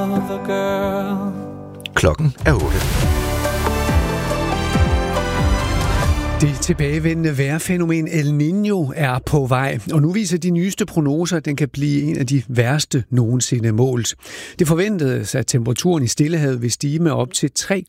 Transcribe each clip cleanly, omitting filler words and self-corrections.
Klokken er 8. Det tilbagevendende vejrfænomen El Niño er på vej, og nu viser de nyeste prognoser, at den kan blive en af de værste nogensinde målt. Det forventedes, at temperaturen i Stillehavet vil stige med op til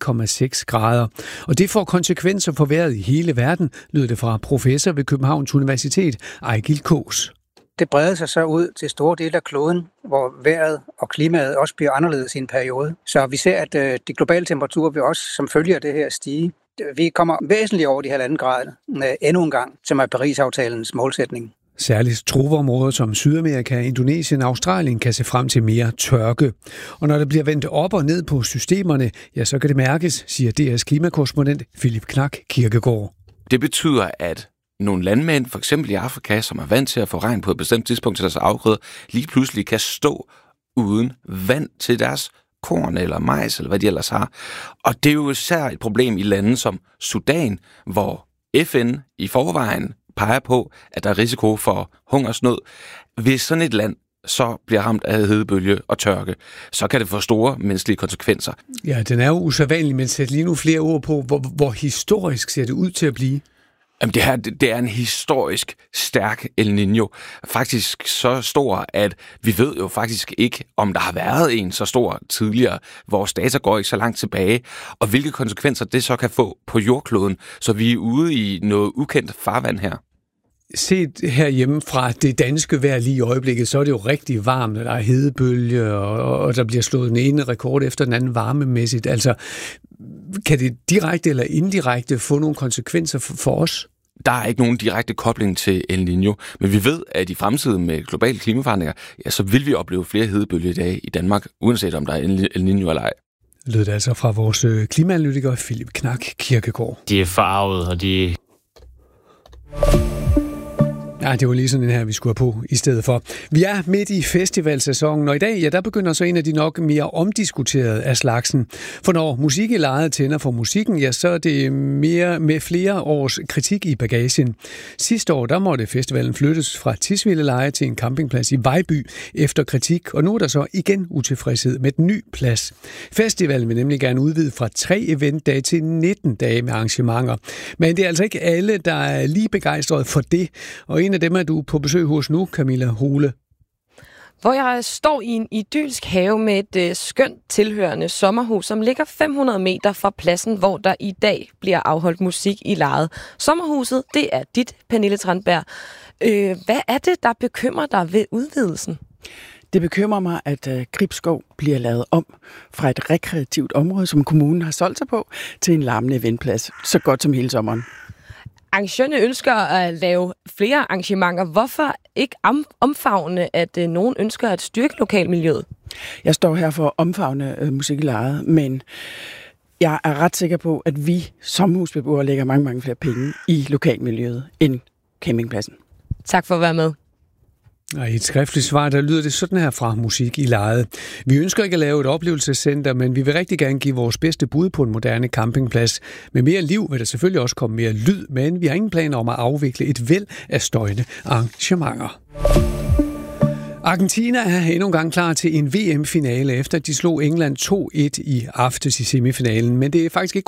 3,6 grader, og det får konsekvenser for vejret i hele verden, lød det fra professor ved Københavns Universitet, Ejgil Kaas. Det breder sig så ud til store dele af kloden, hvor vejret og klimaet også bliver anderledes i en periode. Så vi ser, at de globale temperaturer vil også som følge af det her stige. Vi kommer væsentligt over de 1,5 grader endnu en gang, som er Paris-aftalens målsætning. Særligt tropeområder som Sydamerika, Indonesien og Australien kan se frem til mere tørke. Og når der bliver vendt op og ned på systemerne, ja, så kan det mærkes, siger DR's klimakorrespondent Philip Knak Kirkegaard. Det betyder, at nogle landmænd, for eksempel i Afrika, som er vant til at få regn på et bestemt tidspunkt til deres afgrøder, lige pludselig kan stå uden vand til deres korn eller majs, eller hvad de ellers har. Og det er jo især et problem i lande som Sudan, hvor FN i forvejen peger på, at der er risiko for hungersnød. Hvis sådan et land så bliver ramt af hedebølge og tørke, så kan det få store menneskelige konsekvenser. Ja, den er jo usædvanlig, men sæt lige nu flere ord på, hvor historisk ser det ud til at blive. Jamen det er en historisk stærk El Niño. Faktisk så stor, at vi ved jo faktisk ikke, om der har været en så stor tidligere. Vores data går ikke så langt tilbage, og hvilke konsekvenser det så kan få på jordkloden. Så vi er ude i noget ukendt farvand her. Set herhjemme fra det danske vejr lige i øjeblikket, så er det jo rigtig varmt, og der er hedebølge, og der bliver slået den ene rekord efter den anden varmemæssigt. Altså, kan det direkte eller indirekte få nogle konsekvenser for os? Der er ikke nogen direkte kobling til El Niño, men vi ved, at i fremtiden med globale klimaforandringer, ja, så vil vi opleve flere hedebølger i dag i Danmark, uanset om der er El Niño eller ej. Lød det altså fra vores klimaanalytiker Philip Knak Kirkegaard. De er farvet, og de... Ja, det var lige sådan en her, vi skulle have på i stedet for. Vi er midt i festivalsæsonen, og i dag, ja, der begynder så en af de nok mere omdiskuterede af slagsen. For når musik i lejet tænder for musikken, ja, så er det mere med flere års kritik i bagagen. Sidste år, der måtte festivalen flyttes fra Tisvildeleje til en campingplads i Vejby efter kritik, og nu er der så igen utilfredshed med den ny plads. Festivalen vil nemlig gerne udvide fra 3 eventdage til 19 dage med arrangementer. Men det er altså ikke alle, der er lige begejstrede for det, og en af dem er du på besøg hos nu, Camilla Hole. Hvor jeg står i en idylsk have med et skønt tilhørende sommerhus, som ligger 500 meter fra pladsen, hvor der i dag bliver afholdt musik i lejet. Sommerhuset, det er dit, Pernille Tranberg. Hvad er det, der bekymrer dig ved udvidelsen? Det bekymrer mig, at Gribskov bliver lavet om fra et rekreativt område, som kommunen har solgt sig på, til en larmende eventplads, så godt som hele sommeren. Arrangørerne ønsker at lave flere arrangementer. Hvorfor ikke omfavne, at nogen ønsker at styrke lokalmiljøet? Jeg står her for at omfavne musik i lejet, men jeg er ret sikker på, at vi sommerhusbeboere lægger mange, mange flere penge i lokalmiljøet end campingpladsen. Tak for at være med. Og i et skriftligt svar, der lyder det sådan her fra Musik i lejet. Vi ønsker ikke at lave et oplevelsescenter, men vi vil rigtig gerne give vores bedste bud på en moderne campingplads. Med mere liv vil der selvfølgelig også komme mere lyd, men vi har ingen planer om at afvikle et væld af støjende arrangementer. Argentina er endnu en gang klar til en VM-finale, efter de slog England 2-1 i aftes i semifinalen. Men det er faktisk ikke